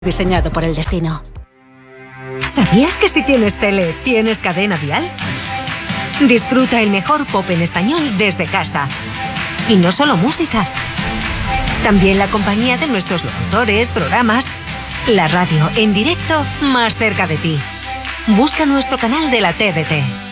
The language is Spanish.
Diseñado por el destino. ¿Sabías que si tienes tele, tienes cadena dial? Disfruta el mejor pop en español desde casa. Y no solo música. También la compañía de nuestros locutores, programas. La radio en directo más cerca de ti. Busca nuestro canal de la TDT.